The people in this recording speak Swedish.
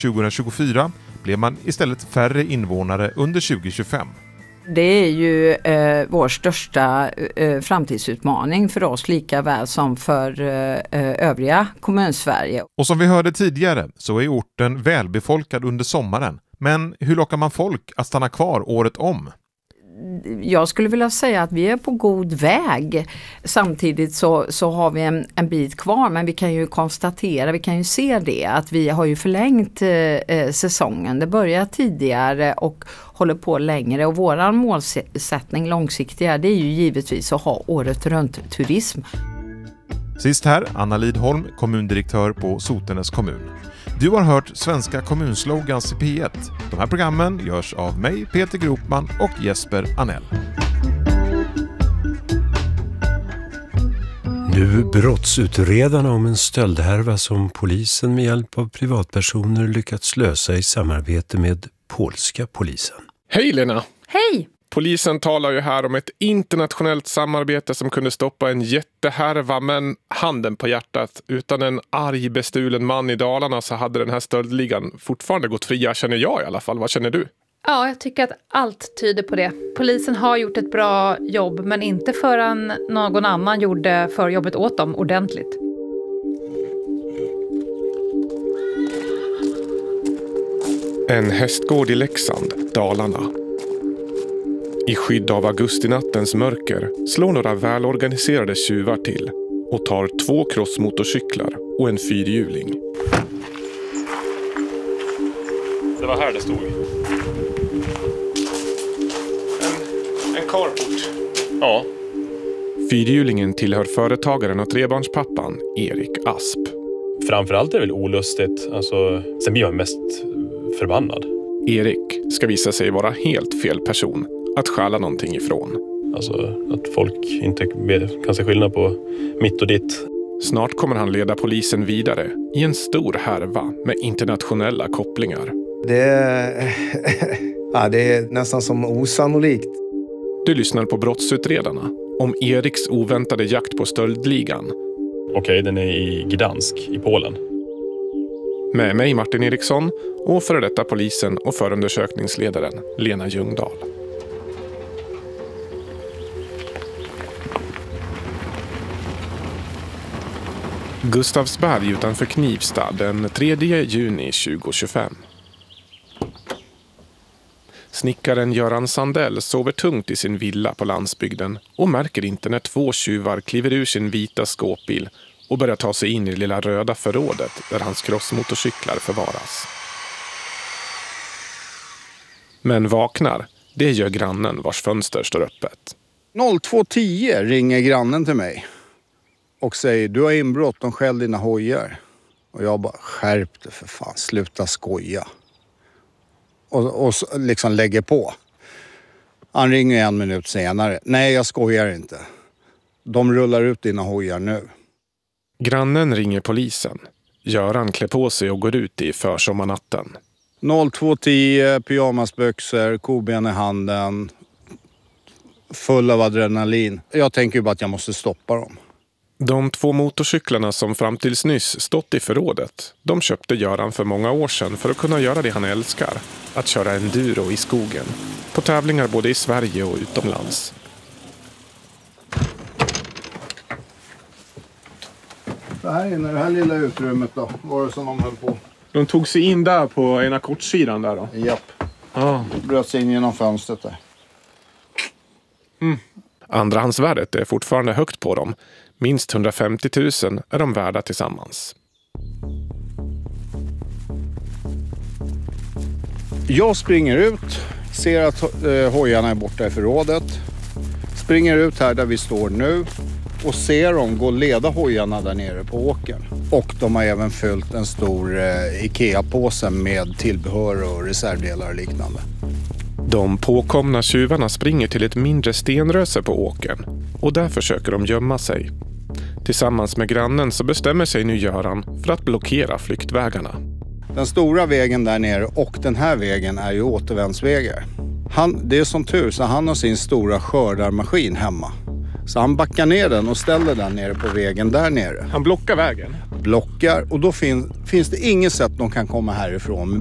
2024 blev man istället färre invånare under 2025. Det är ju vår största framtidsutmaning för oss, lika väl som för övriga kommunsverige. Och som vi hörde tidigare så är orten välbefolkad under sommaren. Men hur lockar man folk att stanna kvar året om? Jag skulle vilja säga att vi är på god väg. Samtidigt så har vi en bit kvar, men vi kan ju konstatera, vi kan ju se det, att vi har ju förlängt säsongen. Det börjar tidigare och håller på längre, och våran målsättning långsiktiga, det är ju givetvis att ha året runt turism. Sist här, Anna Lidholm, kommundirektör på Sotenäs kommun. Du har hört svenska kommunslogans i P1. De här programmen görs av mig, Peter Gropman, och Jesper Anell. Nu brottsutredarna om en stöldhärva som polisen med hjälp av privatpersoner lyckats lösa i samarbete med polska polisen. Hej Lena! Hej! Polisen talar ju här om ett internationellt samarbete som kunde stoppa en jättehärva, men handen på hjärtat, utan en arg bestulen man i Dalarna så hade den här stöldligan fortfarande gått fria, känner jag i alla fall. Vad känner du? Ja, jag tycker att allt tyder på det. Polisen har gjort ett bra jobb, men inte förrän någon annan gjorde förjobbet åt dem ordentligt. En hästgård i Leksand, Dalarna. I skydd av augustinattens mörker slår några välorganiserade tjuvar till och tar 2 crossmotorcyklar och en 4-hjuling. Det var här det stod. En carport. Ja. 4-hjulingen tillhör företagaren och trebarnspappan Erik Asp. Framförallt är det väl olustigt. Alltså, sen blir jag mest förbannad. Erik ska visa sig vara helt fel person att stjäla någonting ifrån. Alltså att folk inte kan se skillnad på mitt och ditt. Snart kommer han leda polisen vidare i en stor härva med internationella kopplingar. Det är nästan som osannolikt. Du lyssnar på Brottsutredarna om Eriks oväntade jakt på stöldligan. Okej, den är i Gdansk i Polen. Med mig Martin Eriksson och före detta polisen och förundersökningsledaren Lena Ljungdahl. Gustavsberg utanför Knivstad den 3 juni 2025. Snickaren Göran Sandell sover tungt i sin villa på landsbygden och märker inte när 2 tjuvar kliver ur sin vita skåpbil och börjar ta sig in i det lilla röda förrådet där hans crossmotorcyklar förvaras. Men vaknar, det gör grannen vars fönster står öppet. 02:10 ringer grannen till mig och säger: du har inbrott, de skäll dina hojar. Och jag bara: skärp dig för fan, sluta skoja. Och liksom lägger på. Han ringer 1 minut senare: nej, jag skojar inte. De rullar ut dina hojar nu. Grannen ringer polisen. Göran klär på sig och går ut i försommarnatten. 02:10, pyjamasbyxor, koben i handen, full av adrenalin. Jag tänker ju bara att jag måste stoppa dem. De 2 motorcyklarna som fram tills nyss stått i förrådet, de köpte Göran för många år sedan för att kunna göra det han älskar. Att köra enduro i skogen. På tävlingar både i Sverige och utomlands. Så här inne, det här lilla utrymmet då, var det som de höll på. De tog sig in där på ena kortsidan där då? Japp. Ah. Bröt sig in genom fönstret där. Andrahandsvärdet är fortfarande högt på dem. Minst 150 000 är de värda tillsammans. Jag springer ut, ser att hojarna är borta i förrådet. Springer ut här där vi står nu och ser dem gå och leda hojarna där nere på åkern. Och de har även fyllt en stor Ikea-påse med tillbehör och reservdelar och liknande. De påkomna tjuvarna springer till ett mindre stenröse på åkern och där försöker de gömma sig. Tillsammans med grannen så bestämmer sig nu Göran för att blockera flyktvägarna. Den stora vägen där nere och den här vägen är ju återvändsvägar. Det är som tur så han har sin stora skördarmaskin hemma. Så han backar ner den och ställer den nere på vägen där nere. Han blockar vägen? blockar och då finns det inget sätt de kan komma härifrån.